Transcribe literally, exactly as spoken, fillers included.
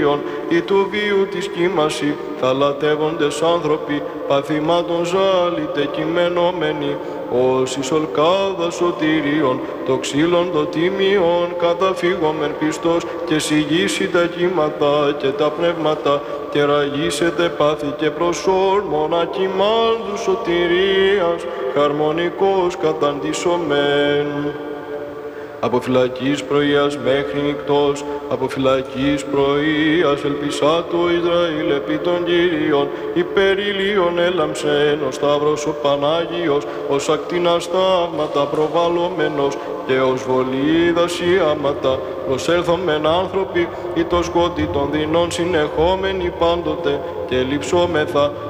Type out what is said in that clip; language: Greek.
ή του βίου της κύμαση, θα λατεύοντες άνθρωποι, παθημάτων ζάλιτε κειμενόμενοι, ως εις ολκάδα σωτηρίων, το ξύλον το τίμιον, καταφύγομεν πιστός, και σιγήσει τα κύματα και τα πνεύματα, και ραγίσετε πάθη και προσόρμων ακυμάντου σωτηρίας, χαρμονικός καταντήσομεν. Από φυλακής πρωίας μέχρι νυκτός, από φυλακής πρωίας ελπισά το Ισραήλ επί των Κύριων, υπερηλίων έλαμψεν ο Σταύρος ο Πανάγιος, ως ακτίνα στάγματα προβαλλόμενος, και ως βολίδα σιάματα προσέλθομεν άνθρωποι, ή το σκότι των δεινών συνεχόμενοι πάντοτε, και λειψόμεθα